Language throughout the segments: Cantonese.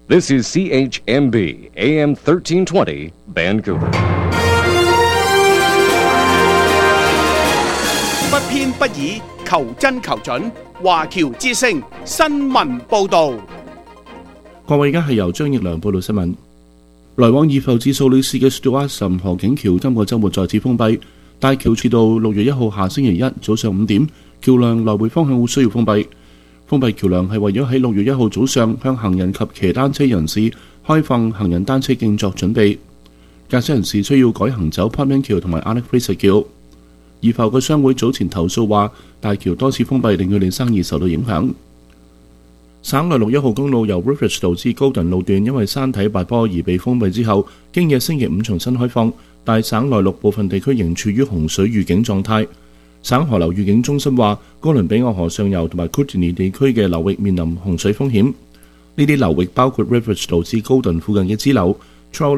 This is CHMB AM 1320 Vancouver。 不偏不倚，求真求準。華僑之聲新聞報導。 各位，而家係由張奕良報道新聞。來往二埠至素里市嘅 Stuart 岑河景橋今個週末再次封閉，大橋至到6月1號下星期一早上5點，橋樑來回方向會需要封閉。封閉橋樑係為咗喺6月1號早上向行人及騎單車人士開放行人單車徑作準備。駕駛人士需要改行走 Parkman 橋同埋 Alex Fraser 橋。二埠嘅商會早前投訴話，大橋多次封閉令佢哋生意受到影響。省內6-1號公路由 Riverage 道至高頓路段因為山體滑坡而被封閉之後，經日星期五重新開放，但省內陸部分地區仍處於洪水預警狀態。省河流預警中心話，哥倫比亞河上游同埋 Kootenay 地區嘅流域面臨洪水風險。呢啲流域包括 Riverage 道至高頓附近嘅支流、Trout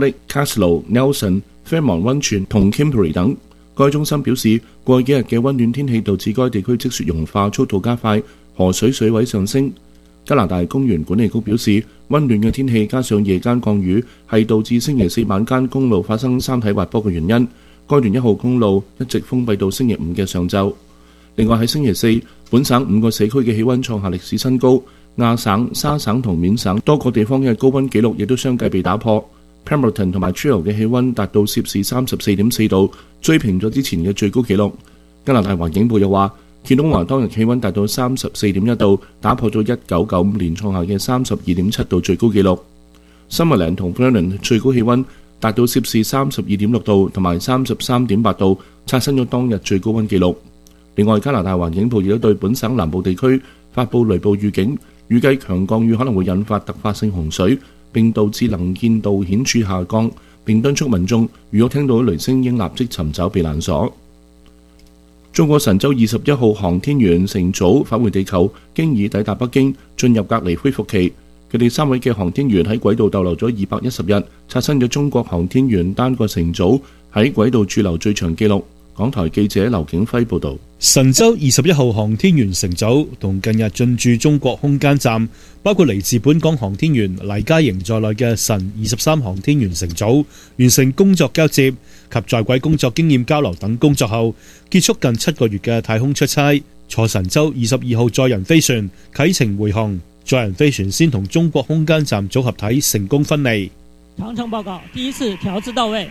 Lake、Caslow、Nelson、Fairmont 溫泉同 Kimberley 等。該中心表示，過去幾日嘅溫暖天氣導致該地區積雪融化速度加快，河水水位上升。加拿大公園管理局表示，溫暖嘅天氣加上夜間降雨係導致星期四晚間公路發生山體滑坡嘅原因。該段1號公路一直封閉到星期五嘅上晝。另外喺星期四，本省5個社區嘅氣溫創下歷史新高，亞省、沙省同緬省多個地方嘅高溫紀錄亦都相繼被打破。Pemberton 同埋 Trio 嘅氣溫達到攝氏34.4度，追平咗之前嘅最高紀錄。加拿大環境部又話，健東華當日氣溫達到34.1度，打破咗1995年創下嘅32.7度最高紀錄。Summerland 同 Vernon 最高氣溫達到攝氏32.6度同埋33.8度，刷新咗當日最高溫紀錄。另外，加拿大環境部亦都對本省南部地區發布雷暴預警，預計強降雨可能會引發突發性洪水，並導致能見度顯著下降，並敦促民眾如果聽到雷聲應立即尋找避難所。中國神舟21號航天員乘組返回地球，經已抵達北京，進入隔離恢復期。佢哋3位嘅航天員喺軌道逗留咗210日，刷新咗中國航天員單個乘組喺軌道駐留最長紀錄。港台記者劉景輝報道。 神舟21號航天員乘組同近日進駐中國空間站，包括嚟自本港航天員黎嘉瑩在內嘅神23航天員乘組，完成工作交接及在軌工作經驗交流等工作後，結束近7個月嘅太空出差，坐神舟22號載人飛船啟程回航。載人飛船先同中國空間站組合體成功分離。 長程報告，第一次調至到位。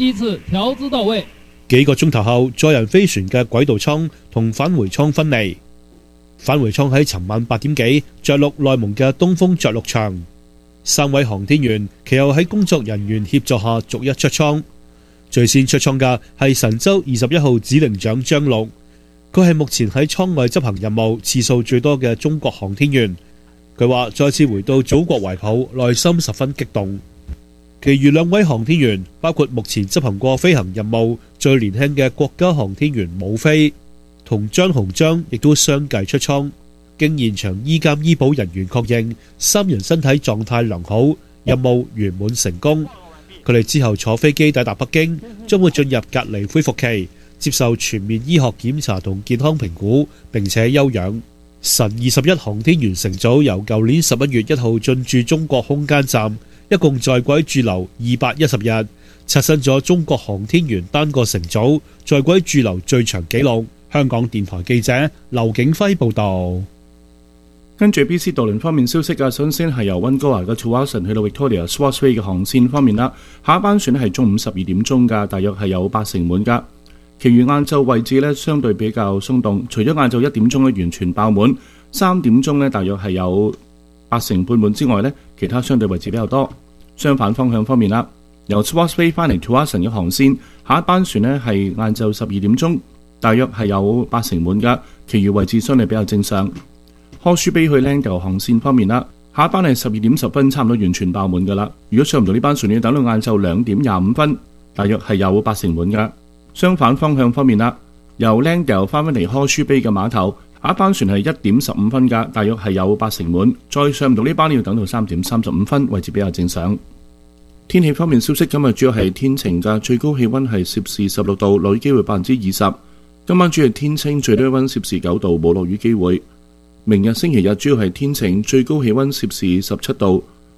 幾個鐘頭後，載人飛船嘅軌道艙同返回艙分離。返回艙喺尋晚8點幾着陸內蒙嘅東風着陸場。3位航天員其後喺工作人員協助下逐一出艙。最先出艙嘅係神舟21號指令長張陸，佢係目前喺艙外執行任務次數最多嘅中國航天員。佢話再次回到祖國懷抱，內心十分激動。其餘2位航天員包括目前執行過飛行任務最年輕嘅國家航天員武飛同張鴻章，亦都相繼出艙。經現場醫監醫保人員確認，3人身體狀態良好，任務圓滿成功。佢哋之後坐飛機抵達北京，將會進入隔離恢復期，接受全面醫學檢查同健康評估，並且休養。神21航天員乘組由舊年11月1號進駐中國空間站，一共在軌駐留210日，刷新咗中國航天員單個乘組在軌駐留最長紀錄。香港電台記者劉景輝報道。 跟住 BC 渡輪方面消息啊，首先係由溫哥華嘅 Tsawwassen 去到 Victoria Swartz Bay 嘅航線方面啦，下一班船係中午12點鐘㗎，大約係有8成滿㗎。其餘晏晝位置呢相對比較鬆動，除咗晏晝1點鐘呢完全爆滿，3點鐘呢大約係有8成半滿之外呢，其他相對位置比較多。相反方向方面啦，由 Swartz Bay 翻嚟 Tsawwassen 嘅航線，下一班船呢係晏晝12點鐘，大約係有8成滿㗎，其餘位置相對比較正常。Horseshoe Bay 去 Langdale 航線方面啦，下一班係12點10分，差唔多完全爆滿㗎啦。如果上唔到呢班船，要等到晏晝2點25分，大約係有8成滿㗎。相反方向方面啦，由 Langdale 翻返嚟 Horseshoe Bay 嘅碼頭，下一班船係1點15分㗎，大約係有8成滿。再上唔到呢班要等到3點35分，位置比較正常。天氣方面消息，今日主要係天晴㗎，最高氣溫係攝氏16度，落雨機會20%。今晚主要天清，最低溫攝氏9度，冇落雨機會。明日星期日主要係天晴，最高氣溫攝氏17度，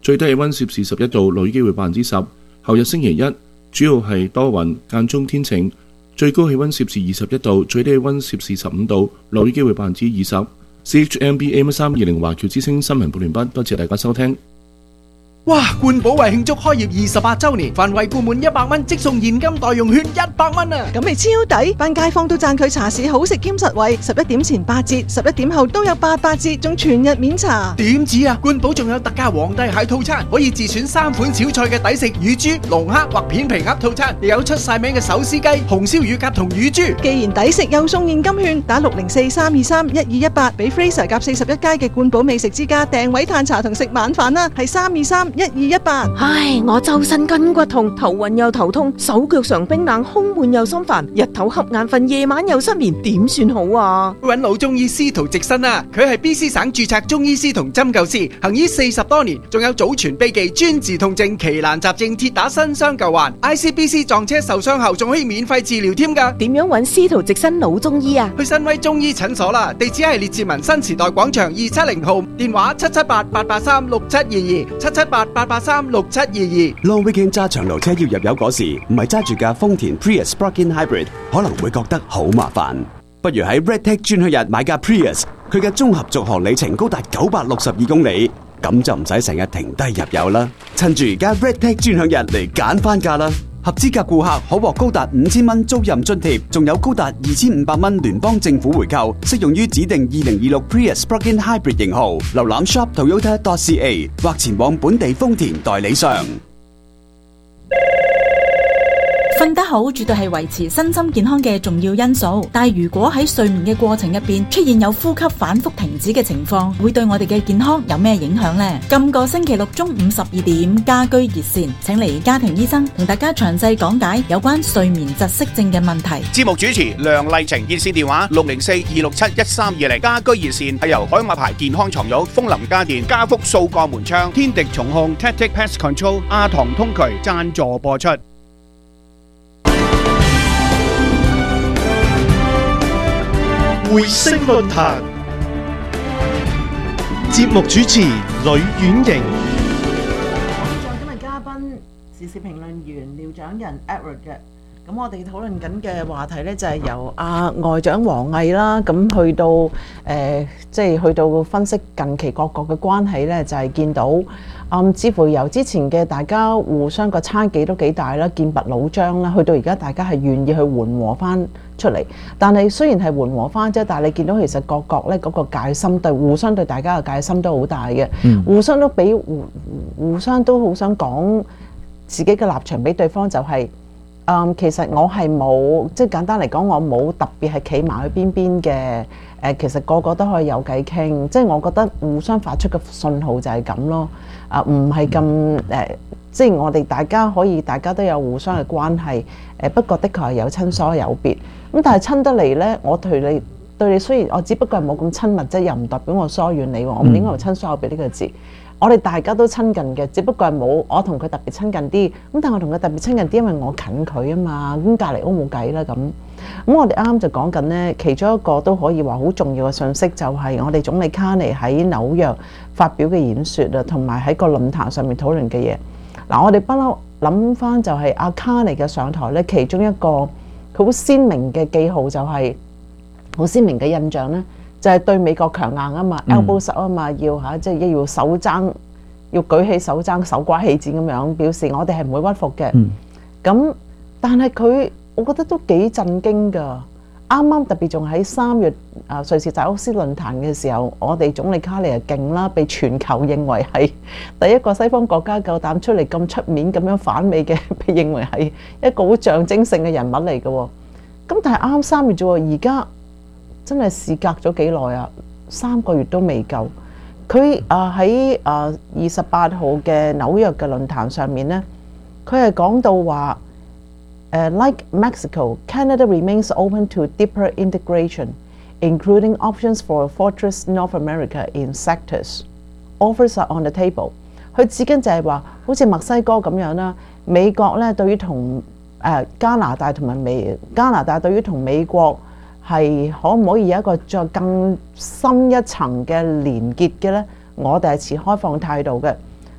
最低氣溫攝氏11度，落雨機會10%。後日星期一主要係多雲，間中天晴，最高氣溫攝氏21度，最低氣溫攝氏15度，落雨機會20%。CHMB AM320 華僑之聲新聞報完畢，多謝大家收聽。 哇！冠寶為慶祝開業28週年，凡為顧滿100蚊即送現金代用券100蚊啊！ 咁咪超抵，班街坊都讚佢茶市好食兼實惠，11點前8折，11點後都有88折，仲全日免茶。 點止啊！冠寶仲有特價皇帝蟹套餐，可以自選3款小菜嘅抵食乳豬、龍蝦或片皮鴨套餐，又有出晒名嘅手撕雞、紅燒乳鴿同乳豬。 既然抵食又送現金券，打604-323-1218俾 Fraser 夾41街嘅冠寶美食之家訂位嘆茶同食晚飯啦，係323-1218。 唉，我周身筋骨痛，頭暈又頭痛，手腳常冰冷，胸悶又心煩，日頭瞌眼瞓，夜晚又失眠，點算好啊？ 揾老中醫司徒直新啊，佢係 BC 省註冊中醫師同針灸師，行醫40多年，仲有祖傳秘技專治痛症、奇難雜症，鐵打新傷舊患。ICBC 撞車受傷後仲可以免費治療添噶。 點樣揾司徒直新老中醫啊？ 去新威中醫診所啦，地址係列治文新時代廣場270號，電話778-883-6722，778-883-6722。 Long weekend 揸長途車要入油嗰時，唔係揸住架豐田 Prius Plug-in Hybrid， 可能會覺得好麻煩。不如喺 Redtech 專享日買架 Prius， 佢嘅綜合續航里程高達962公里，咁就唔使成日停低入油啦。趁住而家 Redtech 專享日嚟揀翻架啦！合資格顧客可獲高達5000蚊租賃津貼，仲有高達2500蚊聯邦政府回購，適用於指定2026 Prius Plug-in Hybrid 型號。瀏覽 shop.toyota.ca 或前往本地豐田代理商。 瞓得好絕對係維持身心健康嘅重要因素，但係如果喺睡眠嘅過程入邊出現有呼吸反覆停止嘅情況，會對我哋嘅健康有咩影響呢？今個星期六中午12點，家居熱線請嚟家庭醫生同大家詳細講解有關睡眠窒息症嘅問題。 節目主持梁麗晴，熱線電話604-267-1320。家居熱線係由海馬牌健康床褥、風林家電、家福掃鋼門窗、天敵蟲控、Tactic Pest Control、阿唐通渠贊助播出。 匯聲論壇節目主持呂婉瑩。 今日嘉賓時事評論員廖長仁 Edward 嘅。咁我哋討論緊嘅話題呢，就係由外長王毅啦，咁去到即係去到分析近期各國嘅關係呢，就係見到似乎由之前嘅大家互相個差距都幾大啦，劍拔弩張啦，去到而家大家係願意去緩和翻出嚟。但係雖然係緩和翻啫，但係你見到其實各國呢嗰個戒心互相對大家嘅戒心都好大嘅，互相都好想講自己嘅立場俾對方，就係。其實我係冇，即係簡單嚟講，我冇特別係企埋去邊邊嘅。其實個個都可以有偈傾，即係我覺得互相發出嘅信號就係咁咯。唔係咁即係我哋大家都有互相嘅關係。不過的確係有親疏有別。咁但係親得嚟呢，我對你雖然我只不過係冇咁親密啫，又唔代表我疏遠你喎。我唔應該用親疏有別呢個字。我哋大家都親近嘅，只不過係冇我同佢特別親近啲。咁但係我同佢特別親近啲，因為我近佢啊嘛。咁隔離屋冇計啦咁。我哋啱啱就講緊呢，其中一個都可以話好重要嘅信息，就係我哋總理卡尼喺紐約發表嘅演說啊，同埋喺個論壇上面討論嘅嘢。嗱，我哋不嬲諗翻就係阿卡尼嘅上台呢，其中一個佢好鮮明嘅記號就係好鮮明嘅印象呢。就係對美國強硬啊嘛 ，elbow 實啊嘛，要即係要手爭，要舉起手爭，手瓜起剪咁樣表示我哋係唔會屈服嘅。咁但係佢，我覺得都幾震驚㗎。啱啱特別仲喺3月瑞士達沃斯論壇嘅時候，我哋總理卡尼就勁啦，被全球認為係第一個西方國家夠膽出嚟咁出面咁樣反美嘅，被認為係一個好象徵性嘅人物嚟嘅。咁但係啱3月啫喎，而家。真係事隔咗幾耐啊？3個月都未夠。佢喺28號嘅紐約嘅論壇上面呢，佢係講到話，like Mexico, Canada remains open to deeper integration, including options for a fortress North America in sectors. Offers are on the table. 佢指緊就係話，好似墨西哥咁樣啦，美國呢對於同加拿大同埋加拿大對於同美國。係可唔可以有一個再更深一層嘅連結嘅呢？我哋係持開放態度嘅。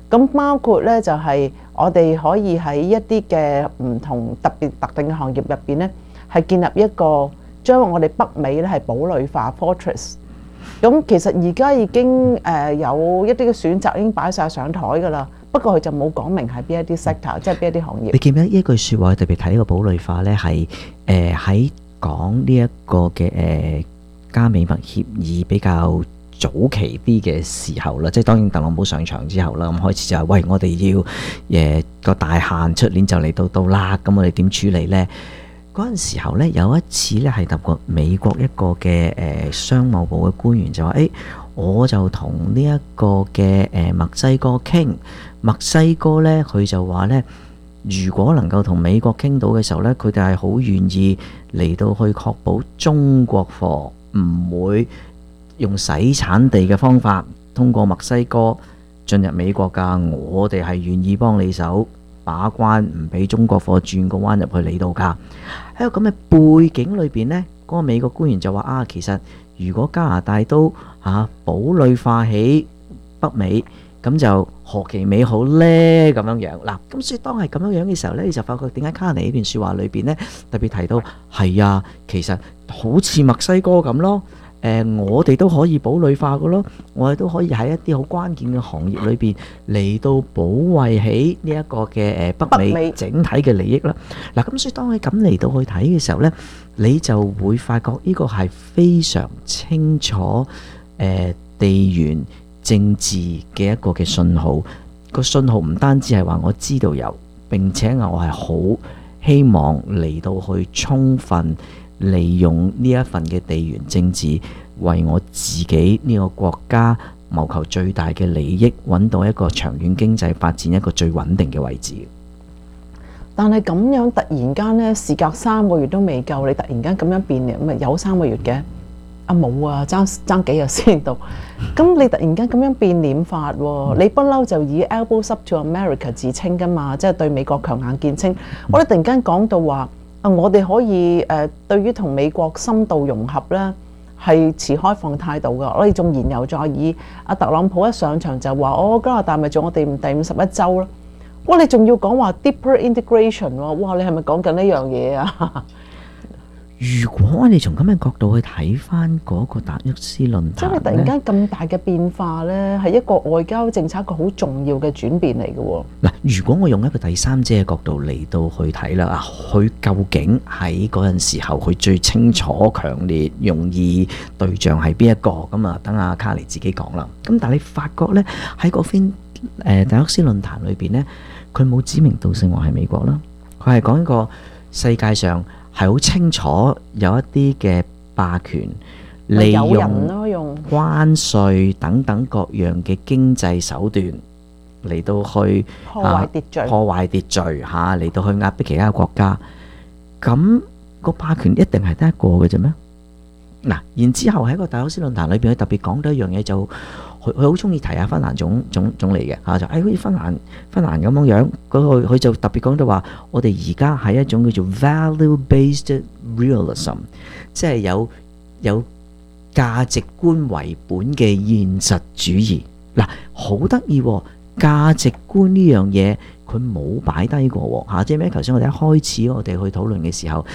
咁包括咧就係我哋可以喺一啲嘅唔同特定嘅行業入邊咧，係建立一個將我哋北美咧係堡壘化 fortress。咁其實而家已經有一啲嘅選擇已經擺晒上台㗎啦，不過佢就冇講明係邊一啲 sector， 即係邊一啲行業。 你記唔記得一句説話特別睇呢個堡壘化咧，係喺講呢一個嘅加美墨協議比較早期啲嘅時候啦，即係當然特朗普上場之後啦，咁開始就係喂，我哋要個大限出年就嚟到啦，咁我哋點處理呢？嗰陣時候呢，有一次呢係揼過美國一個嘅商務部嘅官員就話：我就同呢一個嘅墨西哥傾，墨西哥呢，佢就話呢，如果能夠同美國傾到嘅時候呢，佢哋係好願意嚟到去確保中國貨唔會用洗產地嘅方法通過墨西哥進入美國㗎，我哋係願意幫你手把關，唔俾中國貨轉個彎入去你度㗎。喺個咁嘅背景裏邊呢，嗰個美國官員就話其實如果加拿大都堡壘化起北美，咁就何其美好呢？咁樣樣嗱，咁所以當係咁樣樣嘅時候呢，你就發覺點解卡尼呢段説話裏邊呢，特別提到係啊，其實好似墨西哥咁咯。我哋都可以堡壘化嘅咯，我哋都可以喺一啲好關鍵嘅行業裏邊嚟到保衞起呢一個嘅北美整體嘅利益啦。嗱，咁所以當你咁嚟到去睇嘅時候呢，你就會發覺呢個係非常清楚地緣政治嘅一個嘅信號。個信號唔單止係話我知道有，並且我係好希望嚟到去充分利用呢一份嘅地緣政治，為我自己呢個國家謀求最大嘅利益，揾到一個長遠經濟發展一個最穩定嘅位置。 但係咁樣突然間呢，事隔3個月都未夠，你突然間咁樣變嘅，咪有3個月嘅？冇啊，爭幾日先到。咁你突然間咁樣變臉法喎，你不嬲就以 elbows up to America 自稱噶嘛，即係對美國強硬見稱。我哋突然間講到話。我哋可以對於同美國深度融合呢係持開放態度㗎。我哋仲言猶在耳。阿特朗普一上場就話：加拿大咪做我哋第51州咯。哇！你仲要講話 deeper integration 喎？哇！你係咪講緊呢樣嘢啊？ 如果我哋從咁嘅角度去睇翻嗰個達沃斯論壇， 即係突然間咁大嘅變化呢，係一個外交政策一個好重要嘅轉變嚟嘅喎。 嗱，如果我用一個第三者嘅角度嚟到去睇啦，佢究竟喺嗰陣時候佢最清楚、強烈、容易對象係邊一個？咁啊，等阿卡尼自己講啦。咁但係你發覺呢，喺嗰篇達沃斯論壇裏邊呢，佢冇指名道姓話係美國啦，佢係講一個世界上係好清楚有一啲嘅霸權利用關稅等等各樣嘅經濟手段嚟到去破壞秩序嚇，嚟到去壓迫其他國家。咁個霸權一定係得一個嘅啫咩？嗱，然之後喺個達沃斯論壇裏邊，佢特別講到一樣嘢，就佢好中意提下芬蘭總理嘅嚇，就好似芬蘭咁樣，佢就特別講到話，我哋而家係一種叫做 value-based realism， 即係有價值觀為本嘅現實主義。嗱，好得意喎，價值觀呢樣嘢佢冇擺低過嚇，即係咩？頭先我哋一開始我哋去討論嘅時候，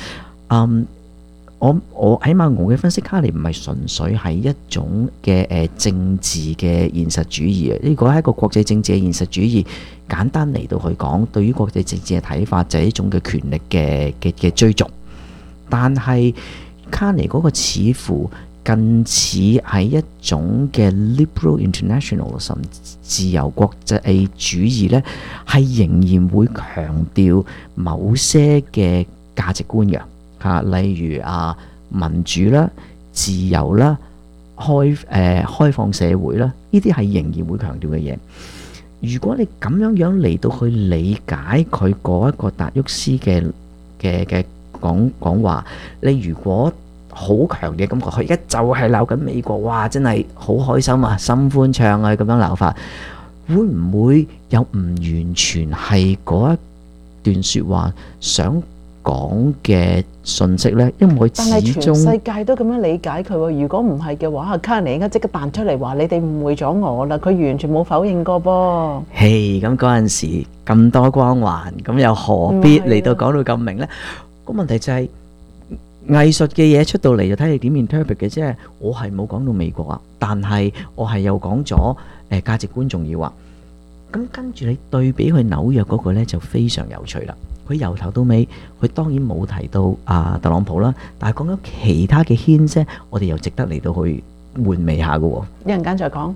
我起碼我嘅分析，卡尼唔係純粹係一種嘅政治嘅現實主義啊！呢個係一個國際政治嘅現實主義。簡單嚟到去講，對於國際政治嘅睇法就係一種嘅權力嘅追逐。但係卡尼嗰個似乎近似係一種嘅 liberal internationalism 自由國際主義呢，係仍然會強調某些嘅價值觀嘅。例如民主啦、自由啦、開放社會啦，呢啲係仍然會強調嘅嘢。如果你咁樣嚟到去理解佢嗰一個達沃斯嘅講話，你如果好強嘅感覺，佢而家就係鬧緊美國，哇！真係好開心啊，心歡暢啊，咁樣鬧法，會唔會有唔完全係嗰一段説話想講嘅信息呢？因為但係全始終世界都咁樣理解佢喎。如果唔係嘅話，卡尼應該即刻彈出嚟話你哋誤會咗我啦。佢完全冇否認過噃。 嘿，咁嗰陣時咁多光環，咁又何必嚟到講到咁明呢？個問題就係藝術嘅嘢出到嚟就睇你點 interpret 嘅啫。我係冇講到美國啊，但係我係又講咗價值觀重要啊。咁跟住你對比去紐約嗰個呢，就非常有趣啦。佢由頭到尾，佢當然冇提到特朗普啦，但係講咗其他嘅牽啫，我哋又值得嚟到去回味下嘅喎。 一陣間再講。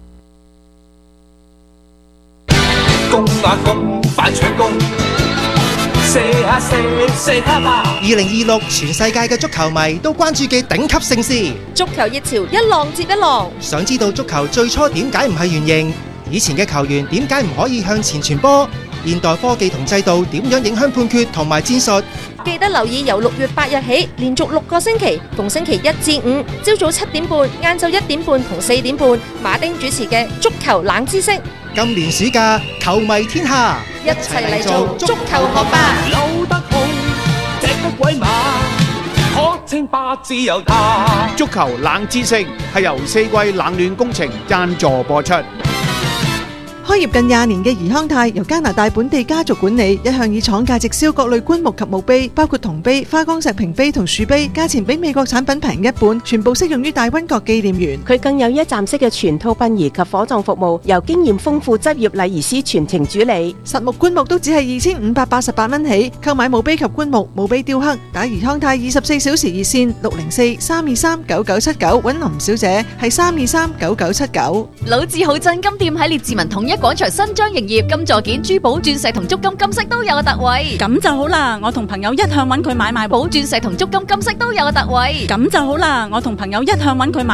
攻啊攻，快搶攻！射下射，射下吧！2026全世界嘅足球迷都關注嘅頂級盛事， 足球熱潮一浪接一浪。 想知道足球最初點解唔係圓形？以前嘅球員點解唔可以向前傳波？現代科技同制度點樣影響判決同埋戰術？ 記得留意由6月8日起，連續6個星期，逢星期1至5，朝早7點半、晏晝1點半同4點半，馬丁主持嘅足球冷知識。 今年暑假，球迷天下， 一齊嚟做足球學霸。 扭得好，隻得鬼馬，可稱霸自由他。 足球冷知識係由四季冷暖工程贊助播出。 開業近20年嘅怡康泰由加拿大本地家族管理，一向以廠價直銷各類棺木及墓碑，包括銅碑、花崗石屏碑同樹碑，價錢比美國產品平一半，全部適用於大溫國紀念園。 佢更有一站式嘅全套殯儀及火葬服務，由經驗豐富執業禮儀師全程主理。 實木棺木都只係2588蚊起，購買墓碑及棺木、墓碑雕刻，打怡康泰24小時熱線604-323-9979，揾林小姐係323-9979。 老字號振金店喺列治文統一廣場新張營業，金座件、珠寶、鑽石同足金金飾都有個特惠。 咁就好啦，我同朋友一向揾佢買賣寶鑽石同足金金飾都有個特惠。 咁就好啦，我同朋友一向揾佢買